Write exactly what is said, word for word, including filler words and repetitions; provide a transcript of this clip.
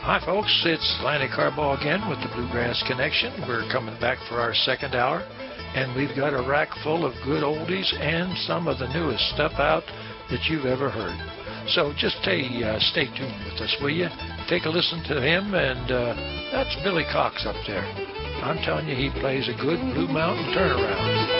Hi, folks. It's Lanny Carbaugh again with the Bluegrass Connection. We're coming back for our second hour, and we've got a rack full of good oldies and some of the newest stuff out that you've ever heard. So just stay, uh, stay tuned with us, will you? Take a listen to him, and uh, that's Billy Cox up there. I'm telling you, he plays a good Blue Mountain turnaround.